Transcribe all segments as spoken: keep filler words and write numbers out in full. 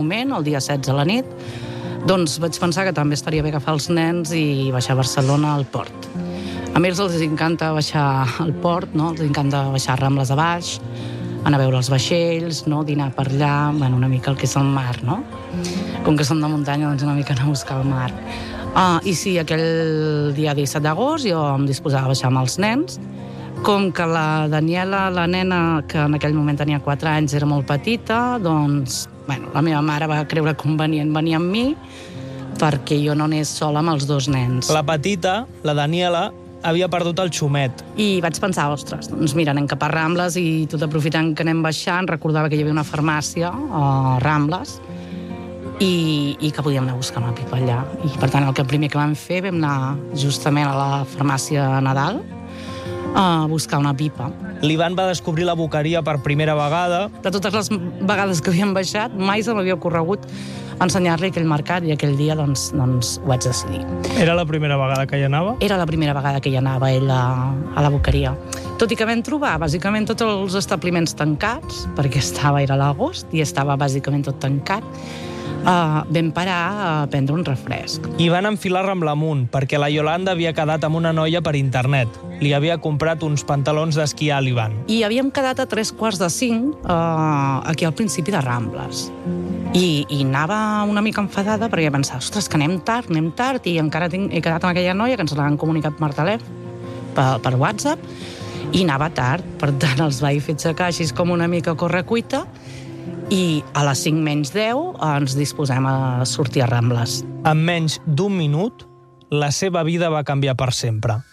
moment, el dia setze a la nit, doncs vaig pensar que també estaria bé agafar els nens i baixar a Barcelona al port. A més, els encanta baixar al port, no? Els encanta baixar Rambles a baix, anar a veure els vaixells, no? Dinar per allà, bueno, una mica el que és el mar, no? Com que som de muntanya, doncs una mica anar a buscar el mar. Uh, I sí, aquell dia disset d'agost jo em disposava a baixar amb els nens. Com que la Daniela, la nena, que en aquell moment tenia quatre anys, era molt petita, doncs, bueno, la meva mare va creure convenient venir amb mi perquè jo no anés sola amb els dos nens. La petita, la Daniela, havia perdut el xumet. I vaig pensar, ostres, doncs mira, anem cap a Rambles i tot aprofitant que anem baixant, recordava que hi havia una farmàcia a Rambles i, i que podíem anar a buscar una pipa allà. I per tant, el que primer que vam fer, vam anar justament a la farmàcia Nadal a buscar una pipa. L'Ivan va descobrir la boqueria per primera vegada. De totes les vegades que havíem baixat, mai se m'havia ocorregut ensenyar-li aquell mercat i aquell dia doncs, doncs ho vaig decidir. Era la primera vegada que hi anava? Era la primera vegada que hi anava ell a, a la boqueria. Tot i que vam trobar bàsicament tots els establiments tancats, perquè estava, era l'agost i estava bàsicament tot tancat, uh, vam parar a prendre un refresc. I van enfilar Ramblamunt, perquè la Iolanda havia quedat amb una noia per internet. Li havia comprat uns pantalons d'esquí a l'Ivan. I havíem quedat a tres quarts de cinc uh, aquí al principi de Rambles. I, i anava una mica enfadada perquè pensava, ostres, que anem tard, anem tard, i encara tinc, he quedat amb aquella noia que ens l'han comunicat per telèfon, per, per WhatsApp, i anava tard. Per tant, els vaig fer aixecar així com una mica a correcuita, i a les cinc menys deu ens disposem a sortir a Rambles. En menys d'un minut, la seva vida va canviar per sempre.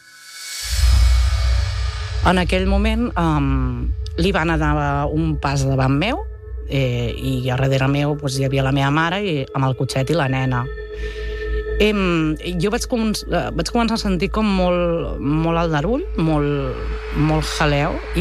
En aquell moment, um, li van anar un pas davant meu, Eh, i a darrere meu doncs, hi havia la meva mare i, amb el cotxet i la nena. Eh, jo vaig, com, vaig començar a sentir com molt, molt aldarull, molt, molt jaleu, i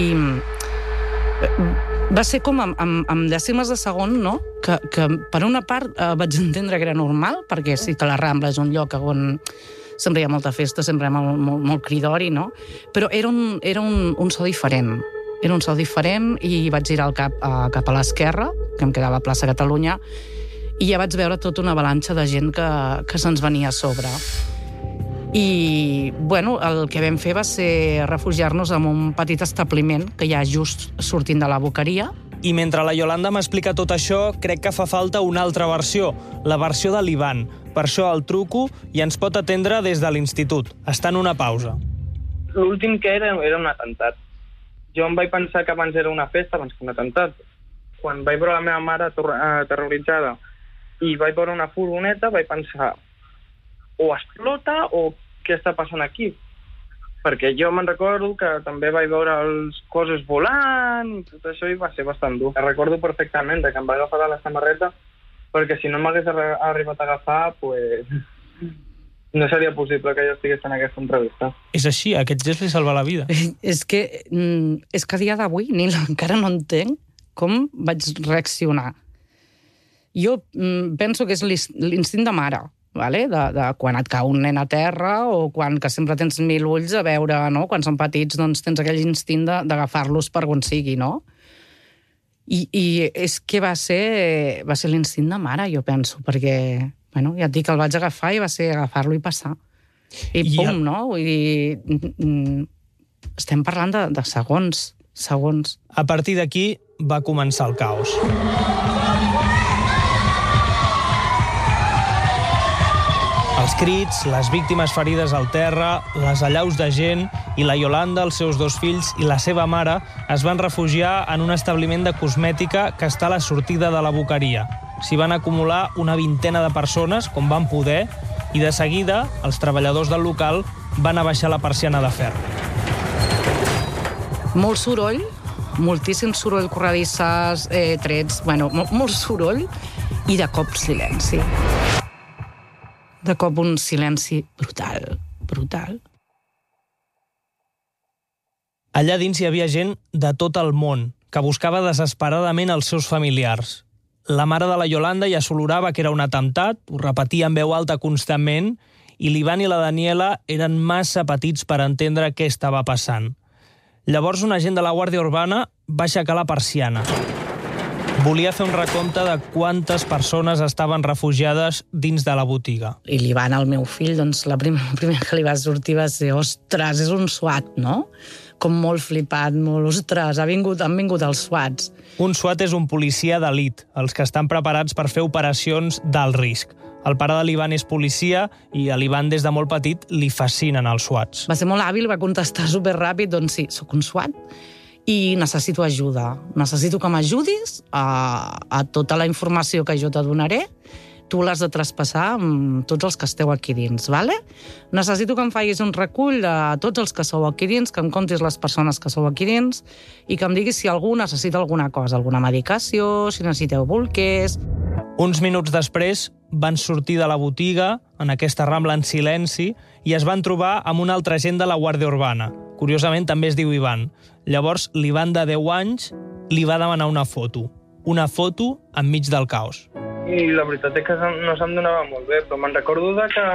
va ser com amb, amb, amb dècimes de segon, no? que, que per una part eh, vaig entendre que era normal, perquè sí que la Rambla és un lloc on sempre hi ha molta festa, sempre hi ha molt, molt, molt cridori, no? Però era un, era un, un so diferent. Era un so diferent i vaig girar el cap, uh, cap a l'esquerra, que em quedava a plaça Catalunya, i ja vaig veure tota una avalanxa de gent que, que se'ns venia a sobre. I, bueno, el que vam fer va ser refugiar-nos en un petit establiment que hi ha just sortint de la boqueria. I mentre la Iolanda m'explica tot això, crec que fa falta una altra versió, la versió de l'Ivan. Per això el truco i ens pot atendre des de l'institut. Està en una pausa. L'últim que era era un atemptat. Jo em vaig pensar que abans era una festa, abans que un atemptat. Quan vaig veure la meva mare terroritzada i vaig veure una furgoneta, vaig pensar o explota o què està passant aquí? Perquè jo me'n recordo que també vaig veure els coses volant i tot això i va ser bastant dur. Recordo perfectament que em va agafar de la samarreta perquè si no m'hagués arribat a agafar, pues, no seria possible que jo estigués en aquesta entrevista. És així, aquest gest li salva la vida. És que, és que a dia d'avui ni encara no entenc com vaig reaccionar. Jo penso que és l'instint de mare, vale? de, de quan et cau un nen a terra o quan que sempre tens mil ulls a veure, no? Quan són petits doncs tens aquell instint d'agafar-los per on sigui, no? I, i és que va ser, va ser l'instint de mare, jo penso, perquè bueno, ja et dic que el vaig agafar i va ser agafar-lo i passar. I pum, I... no? Vull dir, estem parlant de, de segons, segons. A partir d'aquí va començar el caos. Els crits, les víctimes ferides al terra, les allaus de gent i la Iolanda, els seus dos fills i la seva mare es van refugiar en un establiment de cosmètica que està a la sortida de la boqueria. S'hi van acumular una vintena de persones, com van poder, i de seguida els treballadors del local van abaixar la persiana de ferro. Molt soroll, moltíssim soroll, corredisses, eh, trets, bueno, molt, molt soroll, i de cop silenci. De cop un silenci brutal, brutal. Allà dins hi havia gent de tot el món que buscava desesperadament els seus familiars. La mare de la Iolanda ja s'olorava que era un atemptat, ho repetia en veu alta constantment, i l'Ivan i la Daniela eren massa petits per entendre què estava passant. Llavors un agent de la Guàrdia Urbana va aixecar la persiana. Volia fer un recompte de quantes persones estaven refugiades dins de la botiga. I l'Ivan, el meu fill, doncs la primera, el primer que li va sortir va ser ostres, és un SWAT, no? Com molt flipat, molt, ostres, ha vingut, han vingut els SWATs. Un SWAT és un policia d'elit, els que estan preparats per fer operacions d'alt risc. El pare de l'Ivan és policia i a l'Ivan des de molt petit li fascinen els SWATs. Va ser molt hàbil, va contestar superràpid, doncs sí, sóc un SWAT i necessito ajuda. Necessito que m'ajudis a, a tota la informació que jo te donaré. Tu l'has de traspassar amb tots els que esteu aquí dins, vale? Necessito que em facis un recull de tots els que sou aquí dins, que em contis les persones que sou aquí dins i que em diguis si algú necessita alguna cosa, alguna medicació, si necessiteu bolquers... Uns minuts després van sortir de la botiga, en aquesta rambla en silenci, i es van trobar amb un altre agent de la Guàrdia Urbana. Curiosament, també es diu Ivan. Llavors, l'Ivan de deu anys li va demanar una foto. Una foto enmig del caos. I la veritat és que no se'm donava molt bé, però me'n recordo de que...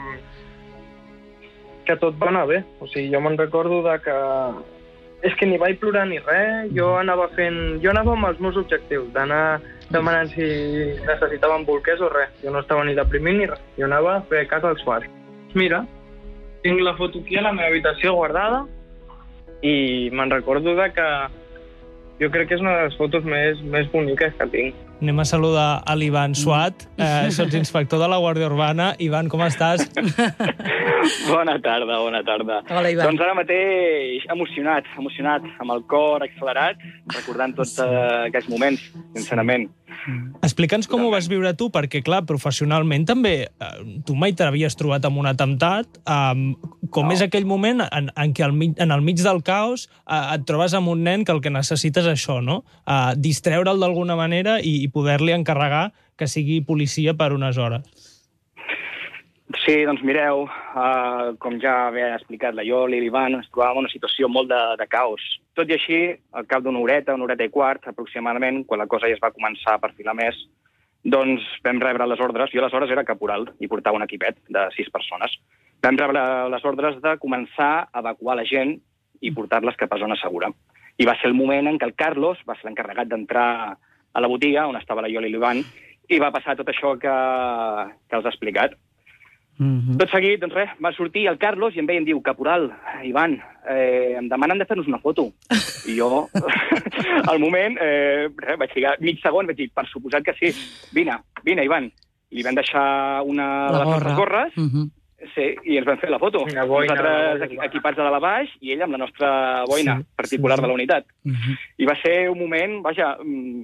que tot va anar bé. O sigui, jo me'n recordo de que... És que ni vaig plorar ni res, jo anava fent... Jo anava amb els meus objectius, d'anar demanant si necessitaven bolquers o res. Jo no estava ni deprimint ni res. Jo anava a fer cas als SWAT. Mira, tinc la foto aquí a la meva habitació guardada i me'n recordo de que jo crec que és una de les fotos més, més boniques que tinc. Anem a saludar a l'Ivan SWAT, eh, sots inspector de la Guàrdia Urbana. Ivan, com estàs? Bona tarda, bona tarda. Hola, Ivan. Doncs ara mateix emocionat, emocionat, amb el cor accelerat, recordant tots uh, aquells moments, sincerament. Explica'ns com ho vas viure tu, perquè, clar, professionalment també, eh, tu mai t'havies trobat amb un atemptat, eh, com no. És aquell moment en, en què al mig, en el mig del caos eh, et trobes amb un nen que el que necessites és això, no? Eh, distreure'l d'alguna manera i, i poder-li encarregar que sigui policia per unes hores. Sí, doncs mireu, uh, com ja havia explicat la Ioli i l'Ivan, ens trobàvem en una situació molt de, de caos. Tot i així, al cap d'una horeta, una horeta i quart, aproximadament, quan la cosa ja es va començar a perfilar més, doncs vam rebre les ordres. Jo aleshores era caporal i portava un equipet de sis persones. Vam rebre les ordres de començar a evacuar la gent i portar-les cap a zona segura. I va ser el moment en què el Carlos va ser l'encarregat d'entrar a la botiga, on estava la Ioli i l'Ivan, i va passar tot això que, que els ha explicat. Mm-hmm. Tot seguit, doncs res, va sortir el Carlos i em veia i em diu, caporal, Ivan, eh, em demanen de fer-nos una foto. I jo, al moment, eh, res, vaig ficar mig segon, vaig dir, per suposat que sí, vine, vine, Ivan. I li vam deixar una de les nostres gorres, mm-hmm. Sí, i ens vam fer la foto. La boina, nosaltres la boina. Equipats de dalt a baix i ell amb la nostra boina sí, particular sí. De la unitat. Mm-hmm. I va ser un moment, vaja...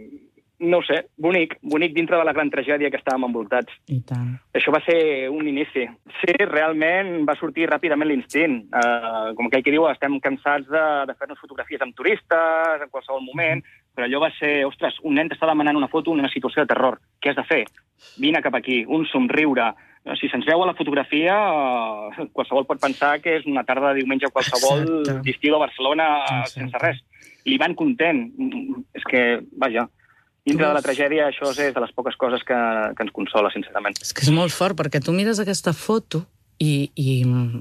no ho sé, bonic, bonic dintre de la gran tragèdia que estàvem envoltats. I tant. Això va ser un inici. Sí, realment va sortir ràpidament l'instint. Uh, com aquell que diu, estem cansats de, de fer-nos fotografies amb turistes en qualsevol moment, però allò va ser, ostres, un nen t'està demanant una foto en una situació de terror. Què has de fer? Vine cap aquí, un somriure. Si se'ns veu a la fotografia, uh, qualsevol pot pensar que és una tarda de diumenge qualsevol d'estiu a Barcelona uh, sense res. Li van content. És que, vaja... Dintre de la tragèdia, això és de les poques coses que, que ens consola, sincerament. És que és molt fort, perquè tu mires aquesta foto i, i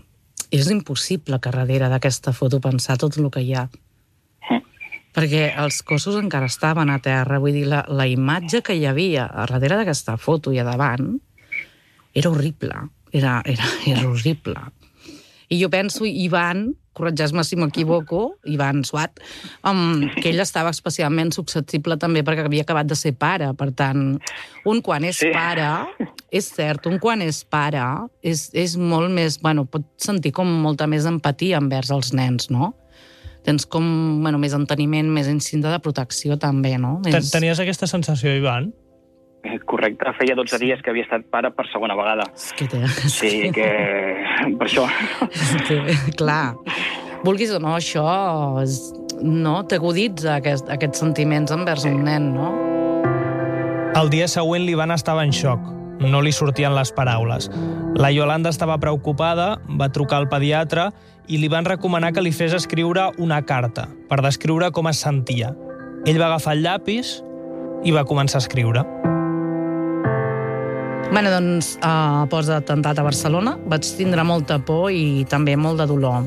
és impossible que darrere d'aquesta foto pensar tot el que hi ha. Mm. Perquè els cossos encara estaven a terra. Vull dir, la, la imatge que hi havia a darrere d'aquesta foto i a davant era horrible. Era, era, era horrible. I jo penso, Ivan, corregeix-me si m'equivoco, Ivan SWAT, um, que ell estava especialment susceptible també perquè havia acabat de ser pare. Per tant, un quan és sí. pare, és cert, un quan és pare, és, és molt més... Bueno, pot sentir com molta més empatia envers els nens, no? Tens com, bueno, més enteniment, més instinte de protecció també, no? Més... Tenies aquesta sensació, Ivan? Correcte, feia dotze dies que havia estat pare per segona vegada. És que té... Sí, que... per això... Que, clar, vulguis o no, això és... no t'aguditza aquest, aquests sentiments envers un nen, no? El dia següent l'Ivan estava en xoc. No li sortien les paraules. La Iolanda estava preocupada, va trucar al pediatre i li van recomanar que li fes escriure una carta per descriure com es sentia. Ell va agafar el llapis i va començar a escriure. Bé, doncs, a pos d'atemptat a Barcelona vaig tindre molta por i també molt de dolor.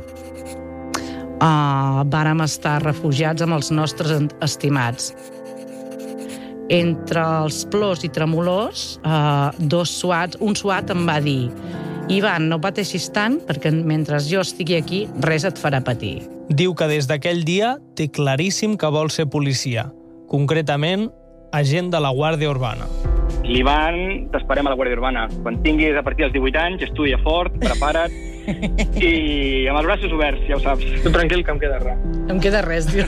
Uh, vàrem estar refugiats amb els nostres estimats. entre els plors i tremolors, eh, dos suats, un suat em va dir: Ivan, no pateixis tant, perquè mentre jo estigui aquí, res et farà patir. Diu que des d'aquell dia té claríssim que vol ser policia, concretament agent de la Guàrdia Urbana. L'Ivan, t'esperem a la Guàrdia Urbana. Quan tinguis a partir dels divuit anys, estudia fort, prepara't i amb els braços oberts, ja ho saps. Tu tranquil, que em queda res. Em queda res, tio.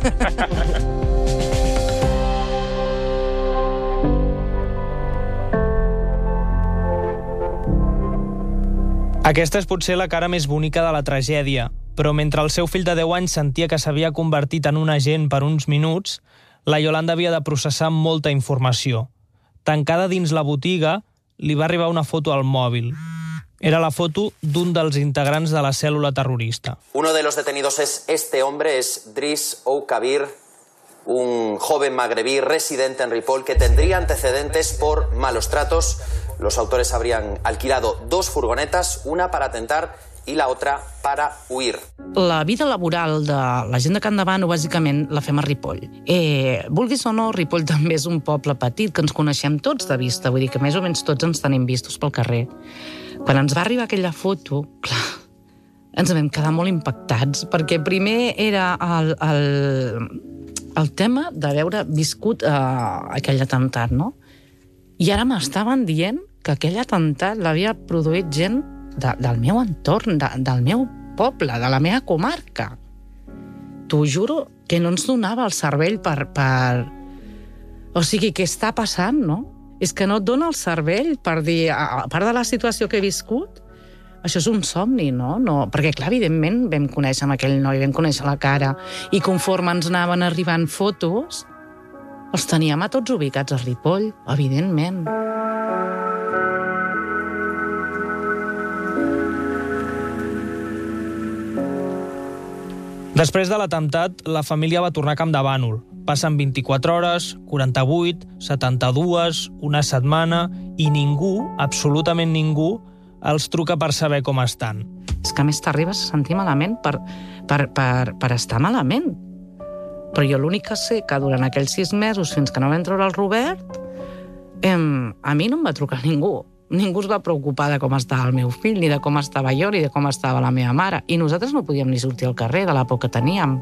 Aquesta és potser la cara més bonica de la tragèdia, però mentre el seu fill de deu anys sentia que s'havia convertit en un agent per uns minuts, la Yolanda havia de processar molta informació. Tancada dins la botiga, li va arribar una foto al mòbil. Era la foto d'un dels integrants de la cèl·lula terrorista. Uno de los detenidos es este hombre, es Driss Oukabir, un joven magrebí residente en Ripoll que tendría antecedentes por malos tratos. Los autores habrían alquilado dos furgonetas, una para atentar i la otra para huir. La vida laboral de la gent de Can Davano, bàsicament, la fem a Ripoll. Eh, vulguis o no, Ripoll també és un poble petit que ens coneixem tots de vista, vull dir que més o menys tots ens tenim vistos pel carrer. Quan ens va arribar aquella foto, clar, ens vam quedar molt impactats, perquè primer era el, el, el tema d'haver viscut eh, aquell atemptat, no? I ara m'estaven dient que aquell atemptat l'havia produït gent de, del meu entorn, de, del meu poble, de la meva comarca. T'ho juro que no ens donava el cervell per, per... O sigui, què està passant, no? És que no et dona el cervell per dir, a part de la situació que he viscut, això és un somni, no? no perquè, clar, evidentment, vam conèixer amb aquell noi, vam conèixer la cara, i conforme ens anaven arribant fotos, els teníem a tots ubicats a Ripoll, evidentment. Després de l'atemptat, la família va tornar a Camp de Bànol. Passen vint-i-quatre hores, quaranta-vuit, setanta-dues, una setmana, i ningú, absolutament ningú, els truca per saber com estan. És que a més t'arribes a sentir malament per, per, per, per estar malament. Però jo l'únic que sé que durant aquells sis mesos, fins que no vam treure el Robert, em, a mi no em va trucar ningú. Ningú es va preocupar de com estava el meu fill, ni de com estava jo, ni de com estava la meva mare. I nosaltres no podíem ni sortir al carrer de la por que teníem.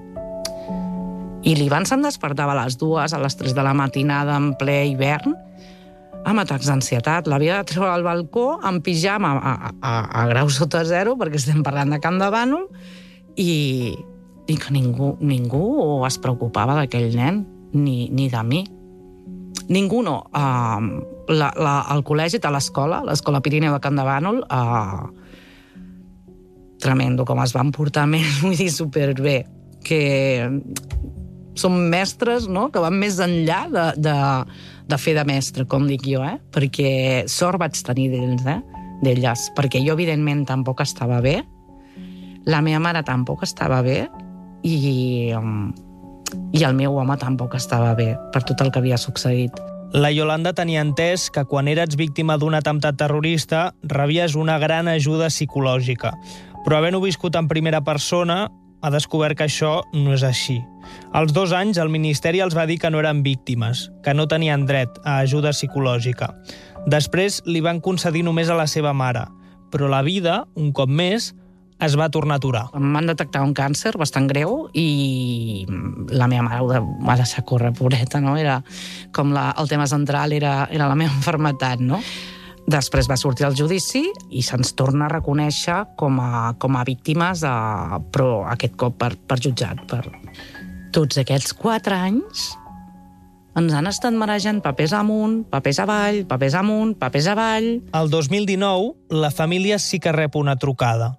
I l'Ivan se'n despertava a les dues, a les tres de la matinada, en ple hivern, amb atacs d'ansietat. L'havia de treure al balcó, en pijama, a, a, a grau sota zero, perquè estem parlant de Camp de Bànol, i, i que ningú, ningú es preocupava d'aquell nen, ni, ni de mi. Ningú no. Uh, la, la, el col·legi, a l'escola, l'escola Pirineu de Camp de Bànol, uh, tremendo, com es van portar més, vull dir, superbé, que són mestres, no?, que van més enllà de, de, de fer de mestre, com dic jo, eh? Perquè sort vaig tenir d'ells, eh? d'elles, perquè jo, evidentment, tampoc estava bé, la meva mare tampoc estava bé, i... Um, i el meu home tampoc estava bé per tot el que havia succeït. La Yolanda tenia entès que quan eres víctima d'un atemptat terrorista rebies una gran ajuda psicològica, però havent-ho viscut en primera persona ha descobert que això no és així. Als dos anys el Ministeri els va dir que no eren víctimes, que no tenien dret a ajuda psicològica. Després li van concedir només a la seva mare, però la vida, un cop més, es va tornar a aturar. Em van detectar un càncer bastant greu i la meva mare ho va deixar córrer, pobreta, no? Era com la, el tema central era, era la meva malaltia, no? Després va sortir el judici i se'ns torna a reconèixer com a, com a víctimes, a, però aquest cop per, per jutjat. Per... Tots aquests quatre anys ens han estat marejant papers amunt, papers avall, papers amunt, papers avall... El dos mil dinou, la família sí que rep una trucada.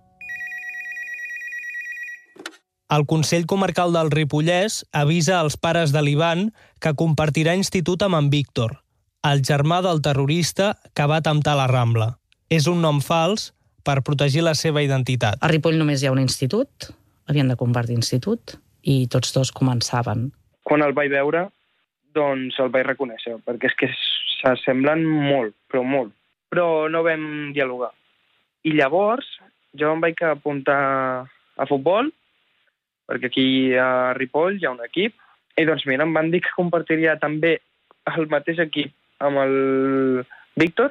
El Consell Comarcal del Ripollès avisa als pares de l'Ivan que compartirà institut amb en Víctor, el germà del terrorista que va atemptar la Rambla. És un nom fals per protegir la seva identitat. A Ripoll només hi ha un institut, havien de compartir institut, i tots dos començaven. Quan el vaig veure, doncs el vaig reconèixer, perquè és que s'assemblen molt, però molt. Però no vam dialogar. I llavors jo em vaig apuntar a futbol, perquè aquí a Ripoll hi ha un equip, i doncs mira, em van dir que compartiria també al mateix equip amb el Víctor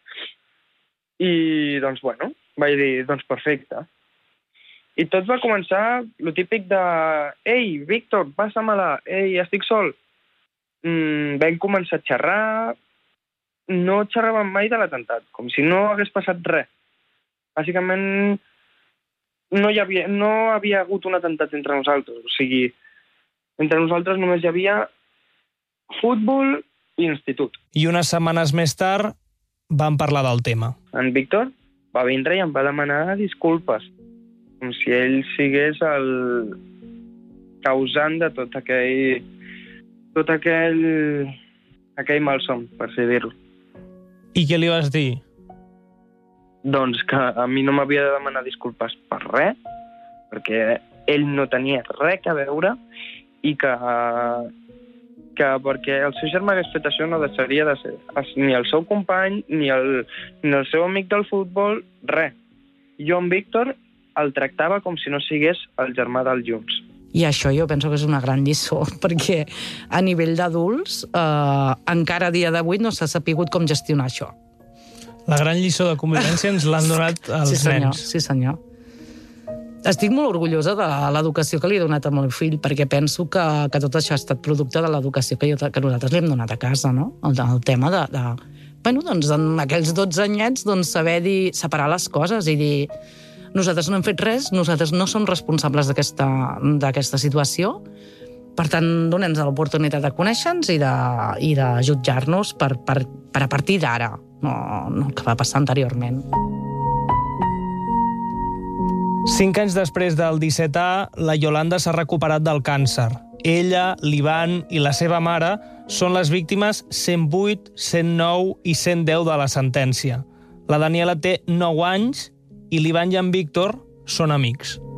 i, doncs, bueno, vaig dir, doncs, perfecte. I tot va començar lo típic de «Ei, Víctor, passa-me-la! Ei, estic sol!» Mm, vam començar a xerrar, no xerràvem mai de l'atemptat, com si no hagués passat res. Bàsicament, no hi havia, no havia hagut un atemptat entre nosaltres, o sigui, entre nosaltres només hi havia futbol i institut. I unes setmanes més tard van parlar del tema. En Víctor va vindre i em va demanar disculpes, com si ell sigués el causant de tot aquell, tot aquell, aquell malson, per així dir-ho. I què li vas dir? Doncs que a mi no m'havia de demanar disculpes per res, perquè ell no tenia res a veure i que, que perquè el seu germà hagués fet això no deixaria de ser ni el seu company, ni el, ni el seu amic del futbol, res. Jo, en Víctor, el tractava com si no sigués el germà del Junts. I això jo penso que és una gran lliçó, perquè a nivell d'adults eh, encara a dia d'avui no s'ha sapigut com gestionar això. La gran lliçó de convivència ens l'han donat els sí, senyor, nens. Sí, senyor. Estic molt orgullosa de l'educació que li he donat al meu fill, perquè penso que, que tot això ha estat producte de l'educació que, jo, que nosaltres li hem donat a casa, no? El, el tema de, de... Bueno, doncs, en aquells dotze anyets, doncs, saber dir, separar les coses i dir nosaltres no hem fet res, nosaltres no som responsables d'aquesta d'aquesta situació, per tant, donem-nos l'oportunitat de conèixer-nos i de, i de jutjar-nos per, per, per a partir d'ara, no, no el que va passar anteriorment. Cinc anys després del disset A, la Yolanda s'ha recuperat del càncer. Ella, l'Ivan i la seva mare són les víctimes cent vuit, cent nou i cent deu de la sentència. La Daniela té nou anys i l'Ivan i en Víctor són amics.